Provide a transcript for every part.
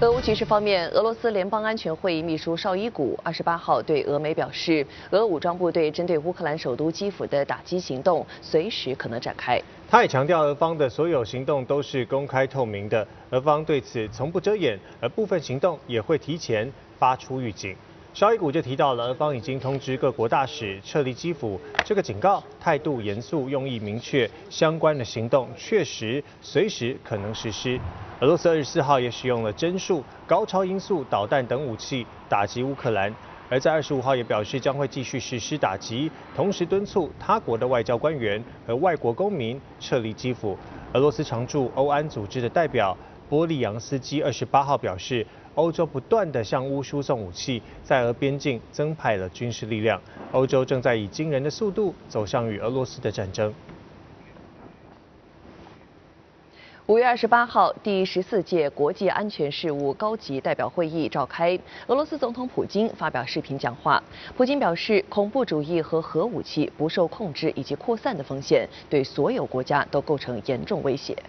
俄乌局势方面，俄罗斯联邦安全会议秘书绍伊古28号对俄媒表示，俄武装部队针对乌克兰首都基辅的打击行动随时可能展开。 他也强调，俄方的所有行动都是公开透明的，俄方对此从不遮掩，而部分行动也会提前发出预警。绍伊古就提到了，俄方已经通知各国大使撤离基辅，这个警告态度严肃，用意明确，相关的行动确实随时可能实施。俄罗斯24号也使用了针数、高超音速导弹等武器打击乌克兰，而在25号也表示将会继续实施打击，同时敦促他国的外交官员和外国公民撤离基辅。俄罗斯常驻欧安组织的代表波利扬斯基28号表示，欧洲不断地向乌输送武器，在俄边境增派了军事力量。欧洲正在以惊人的速度走向与俄罗斯的战争。 5月28号，第14届国际安全事务高级代表会议召开，俄罗斯总统普京发表视频讲话。普京表示，恐怖主义和核武器不受控制以及扩散的风险，对所有国家都构成严重威胁。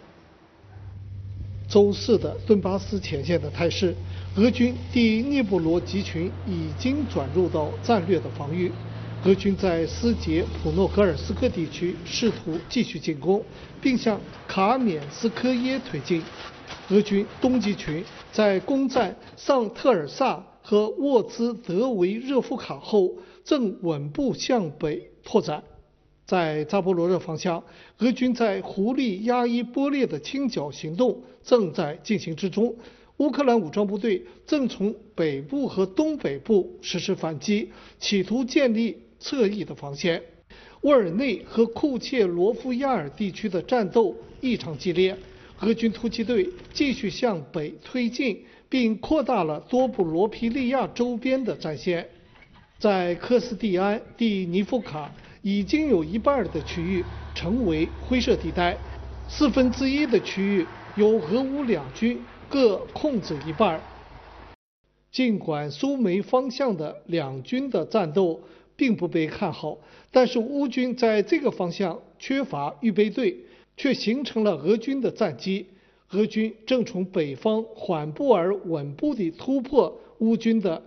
周四的顿巴斯前线的态势，俄军第聂布罗集群已经转入到战略的防御。俄军在斯捷普诺格尔斯克地区试图继续进攻，并向卡缅斯科耶推进。俄军东集群在攻占上特尔萨和沃兹德维热夫卡后，正稳步向北拓展。在扎波罗热方向，俄军在胡利亚伊波列的清剿行动正在进行之中。乌克兰武装部队正从北部和东北部实施反击，企图建立侧翼的防线。沃尔内和库切罗夫亚尔地区的战斗异常激烈，俄军突击队继续向北推进，并扩大了多布罗皮利亚周边的战线。在科斯蒂安蒂尼夫卡，已经有一半的区域成为灰色地带，1/4的区域由俄乌两军各控制一半。尽管苏梅方向的两军的战斗并不被看好，但是乌军在这个方向缺乏预备队，却形成了俄军的战机。俄军正从北方缓步而稳步地突破乌军的